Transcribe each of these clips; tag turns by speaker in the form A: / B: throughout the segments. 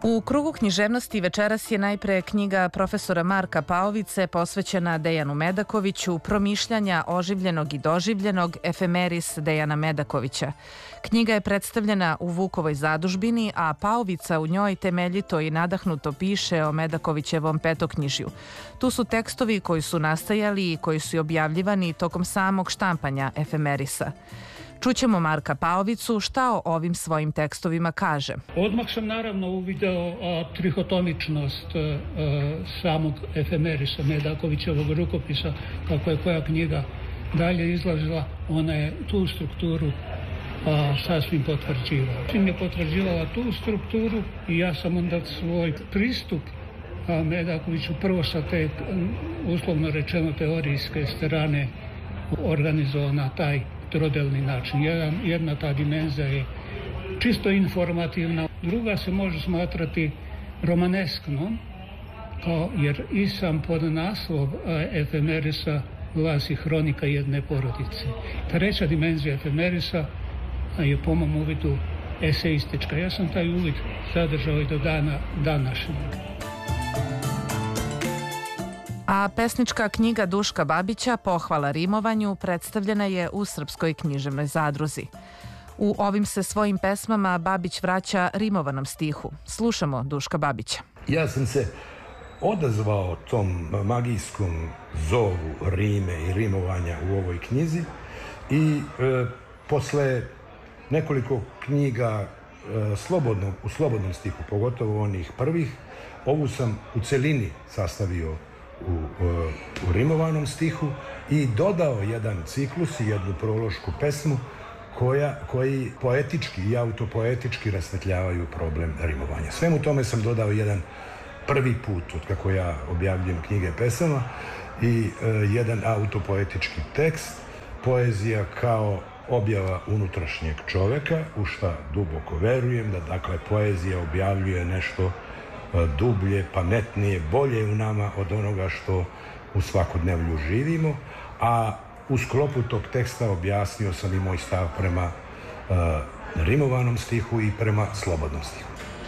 A: U krugu književnosti večeras je najpre knjiga profesora Marka Paovice posvećena Dejanu Medakoviću, Promišljanja oživljenog i doživljenog, Efemeris Dejana Medakovića. Knjiga je predstavljena u Vukovoj zadužbini, a Paovica u njoj temeljito i nadahnuto piše o Medakovićevom petoknjižju. Tu su tekstovi koji su nastajali i koji su objavljivani tokom samog štampanja Efemerisa. Čućemo Marka Paovicu šta o ovim svojim tekstovima kaže.
B: Odmah sam naravno uvideo trihotomičnost samog Efemerisa, Medakovićevog rukopisa, kako je koja knjiga dalje izlazila, ona je tu strukturu sasvim potvrđivala. Čim je potvrđivala tu strukturu i ja sam onda svoj pristup Medakoviću prvo sa te, uslovno rečeno, teorijske strane organizovao na taj trodelni način. Jedna ta dimenzija je čisto informativna, druga se može smatrati romanesknom, jer i sam podnaslov Efemerisa glasi Hronika jedne porodice. Treća dimenzija Efemerisa je po mom uvidu eseistička. Ja sam taj uvid zadržao i do dana današnjeg.
A: A pesnička knjiga Duška Babića Pohvala rimovanju predstavljena je u Srpskoj književnoj zadruzi. U ovim se svojim pesmama Babić vraća rimovanom stihu. Slušamo Duška Babića.
C: Ja sam se odazvao tom magijskom zovu rime i rimovanja u ovoj knjizi i posle nekoliko knjiga u slobodnom stihu, pogotovo onih prvih, ovu sam u celini sastavio u rimovanom stihu i dodao jedan ciklus i jednu prološku pesmu koji poetički i autopoetički rasvetljavaju problem rimovanja. Svemu tome sam dodao jedan prvi put od kako ja objavljujem knjige pesama i jedan autopoetički tekst, poezija kao objava unutrašnjeg čoveka, u šta duboko verujem, da dakle poezija objavljuje nešto dublje, pametnije, bolje u nama od onoga što u svakodnevlju živimo, a u sklopu tog teksta objasnio sam i moj stav prema rimovanom stihu i prema slobodnom stihu.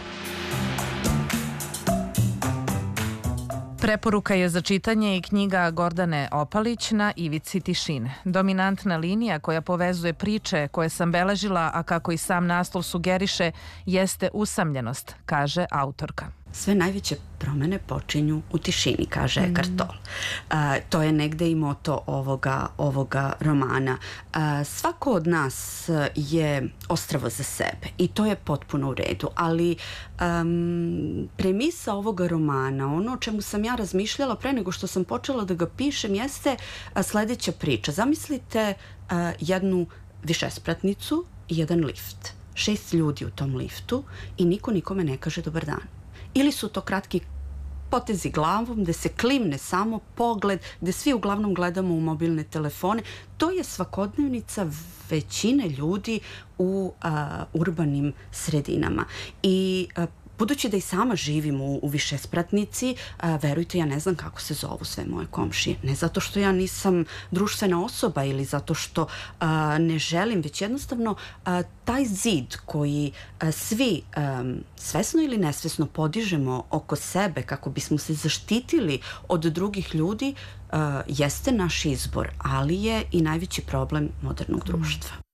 A: Preporuka je za čitanje i knjiga Gordane Opalić Na ivici tišine. Dominantna linija koja povezuje priče koje sam beležila, a kako i sam naslov sugeriše, jeste usamljenost, kaže autorka.
D: Sve najveće promene počinju u tišini, kaže Eckhart Tolle. To je negde i moto ovoga romana. Svako od nas je ostrvo za sebe i to je potpuno u redu, ali premisa ovoga romana, ono o čemu sam ja razmišljala pre nego što sam počela da ga pišem, jeste sledeća priča. Zamislite jednu višespratnicu i jedan lift. 6 ljudi u tom liftu i niko nikome ne kaže dobar dan. Ili su to kratki potezi glavom, gde se klimne samo pogled, gde svi uglavnom gledamo u mobilne telefone. To je svakodnevnica većine ljudi u urbanim sredinama. I budući da i sama živim u višespratnici, verujte, ja ne znam kako se zovu sve moje komšije. Ne zato što ja nisam društvena osoba ili zato što ne želim, već jednostavno taj zid koji svi svesno ili nesvesno podižemo oko sebe kako bismo se zaštitili od drugih ljudi jeste naš izbor, ali je i najveći problem modernog društva.